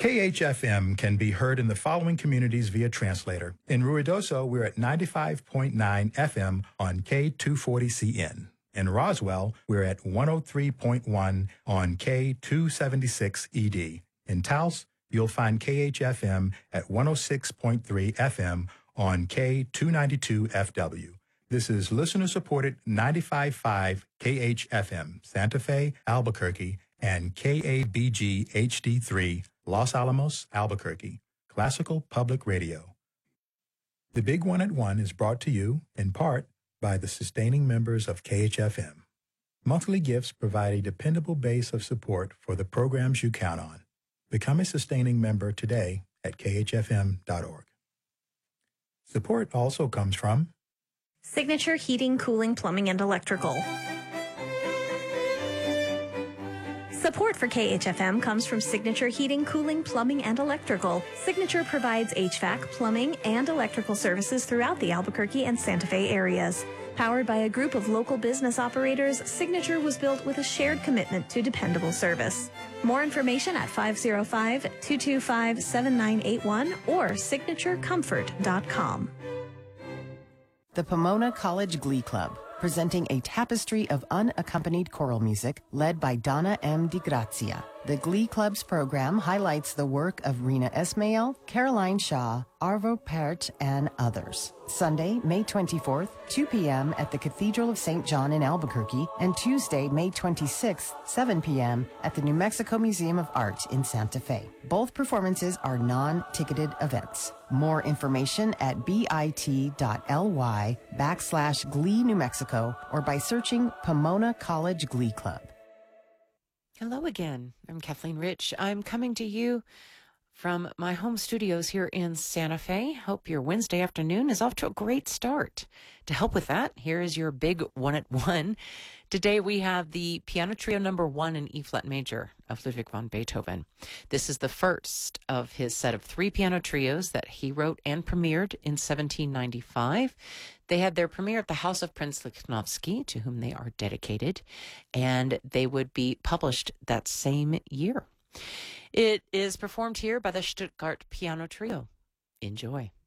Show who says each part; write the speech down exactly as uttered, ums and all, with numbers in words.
Speaker 1: K H F M can be heard in the following communities via translator. In Ruidoso, we're at ninety-five point nine F M on K two forty C N. In Roswell, we're at one oh three point one on K two seventy-six E D. In Taos, you'll find K H F M at one oh six point three F M on K two ninety-two F W. This is listener-supported ninety-five point five K H F M, Santa Fe, Albuquerque, and K A B G H D three, Los Alamos, Albuquerque, Classical Public Radio. The Big One at One is brought to you, in part, by the sustaining members of K H F M. Monthly gifts provide a dependable base of support for the programs you count on. Become a sustaining member today at K H F M dot org. Support also comes from
Speaker 2: Signature Heating, Cooling, Plumbing, and Electrical. Support for K H F M comes from Signature Heating, Cooling, Plumbing, and Electrical. Signature provides H V A C, plumbing, and electrical services throughout the Albuquerque and Santa Fe areas. Powered by a group of local business operators, Signature was built with a shared commitment to dependable service. More information at five oh five, two two five, seven nine eight one or signature comfort dot com.
Speaker 3: The Pomona College Glee Club, presenting a tapestry of unaccompanied choral music led by Donna M. DiGrazia. The Glee Club's program highlights the work of Rena Esmail, Caroline Shaw, Arvo Pärt, and others. Sunday, May twenty-fourth, two p.m. at the Cathedral of Saint John in Albuquerque, and Tuesday, May twenty-sixth, seven p.m. at the New Mexico Museum of Art in Santa Fe. Both performances are non-ticketed events. More information at bit.ly backslash Glee New Mexico or by searching Pomona College Glee Club.
Speaker 4: Hello again. I'm Kathleen Rich. I'm coming to you from my home studios here in Santa Fe. Hope your Wednesday afternoon is off to a great start. To help with that, here is your big one at one. Today we have the Piano Trio number one in E-flat major of Ludwig van Beethoven. This is the first of his set of three piano trios that he wrote and premiered in seventeen ninety-five. They had their premiere at the House of Prince Lichnowsky, to whom they are dedicated, and they would be published that same year. It is performed here by the Stuttgart Piano Trio. Enjoy.